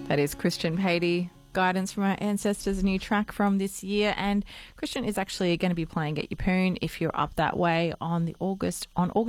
That is Christian Patey. Guidance from our ancestors, a new track from this year, and Christian is actually going to be playing at Yeppoon if you're up that way on August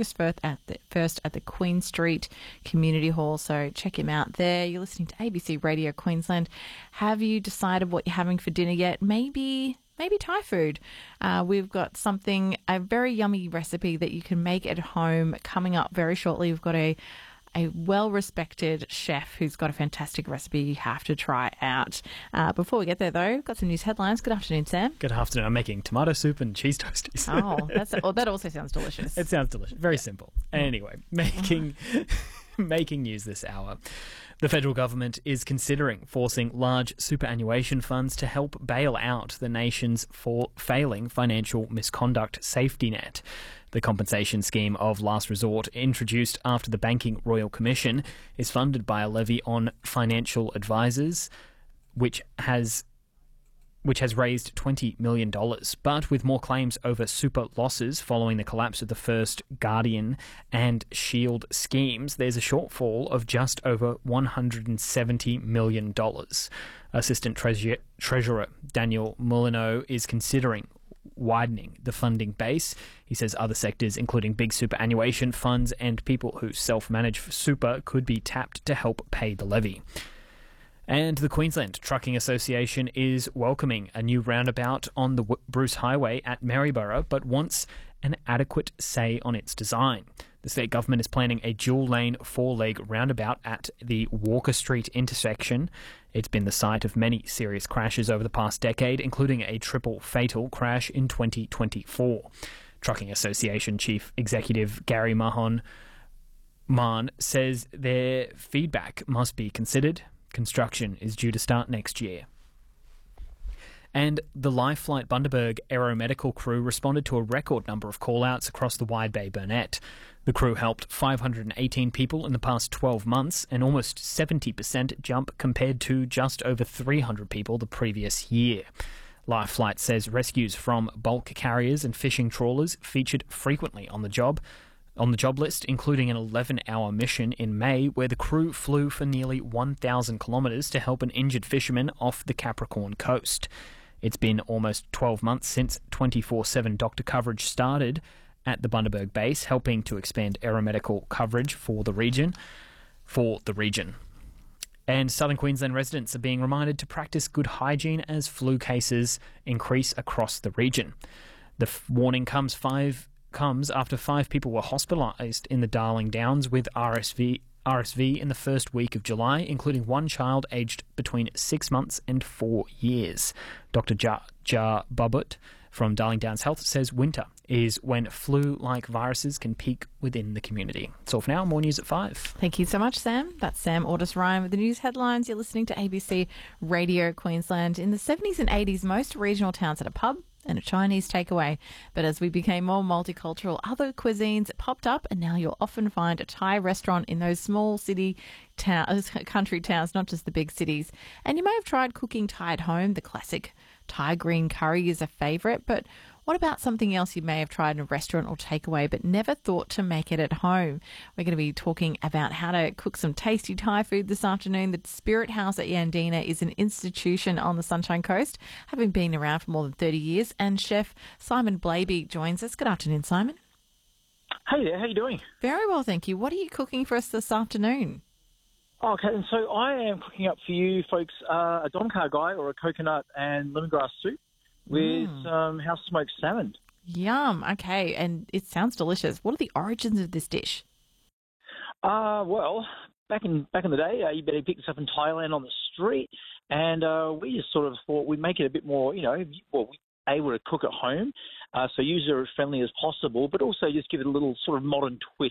1st at the Queen Street Community Hall. So check him out there. You're listening to ABC Radio Queensland. Have you decided what you're having for dinner yet? Maybe Thai food. We've got a very yummy recipe that you can make at home coming up very shortly. We've got a well-respected chef who's got a fantastic recipe you have to try out. Before we get there, though, we've got some news headlines. Good afternoon, Sam. Good afternoon. I'm making tomato soup and cheese toasties. That also sounds delicious. It sounds delicious. Very simple. Anyway, making news this hour. The federal government is considering forcing large superannuation funds to help bail out the nation's failing financial misconduct safety net. The compensation scheme of last resort, introduced after the Banking Royal Commission, is funded by a levy on financial advisors, which has raised $20 million. But with more claims over super losses following the collapse of the First Guardian and Shield schemes, there's a shortfall of just over $170 million. Assistant Treasurer Daniel Molyneux is considering widening the funding base. He says other sectors, including big superannuation funds and people who self-manage for super, could be tapped to help pay the levy. And the Queensland Trucking Association is welcoming a new roundabout on the Bruce Highway at Maryborough, but wants an adequate say on its design. The state government is planning a dual-lane, four-leg roundabout at the Walker Street intersection. It's been the site of many serious crashes over the past decade, including a triple fatal crash in 2024. Trucking Association Chief Executive Gary Mahon says their feedback must be considered. Construction is due to start next year. And the Life Flight Bundaberg aeromedical crew responded to a record number of call-outs across the Wide Bay Burnett. The crew helped 518 people in the past 12 months, an almost 70% jump compared to just over 300 people the previous year. Life Flight says rescues from bulk carriers and fishing trawlers featured frequently on the job list, including an 11-hour mission in May where the crew flew for nearly 1,000 kilometres to help an injured fisherman off the Capricorn coast. It's been almost 12 months since 24/7 doctor coverage started at the Bundaberg base, helping to expand aeromedical coverage for the region. And Southern Queensland residents are being reminded to practice good hygiene as flu cases increase across the region. The warning comes after 5 people were hospitalised in the Darling Downs with RSV in the first week of July, including one child aged between 6 months and 4 years. Dr. Jar Bubbut from Darling Downs Health says winter is when flu-like viruses can peak within the community. That's all for now. More news at 5. Thank you so much, Sam. That's Sam Ordus-Ryan with the news headlines. You're listening to ABC Radio Queensland. In the 70s and 80s, most regional towns had a pub and a Chinese takeaway. But as we became more multicultural, other cuisines popped up, and now you'll often find a Thai restaurant in those small country towns, not just the big cities. And you may have tried cooking Thai at home. The classic Thai green curry is a favourite, but what about something else you may have tried in a restaurant or takeaway but never thought to make it at home? We're going to be talking about how to cook some tasty Thai food this afternoon. The Spirit House at Yandina is an institution on the Sunshine Coast, having been around for more than 30 years, and Chef Simon Blaby joins us. Good afternoon, Simon. Hey there, how you doing? Very well, thank you. What are you cooking for us this afternoon? Okay, and so I am cooking up for you folks a Domkar guy or a coconut and lemongrass soup with house-smoked salmon. Yum. Okay, and it sounds delicious. What are the origins of this dish? Well, back in the day, you better pick this up in Thailand on the street, and we just sort of thought we'd make it a bit more, able to cook at home, so user-friendly as possible, but also just give it a little sort of modern twist.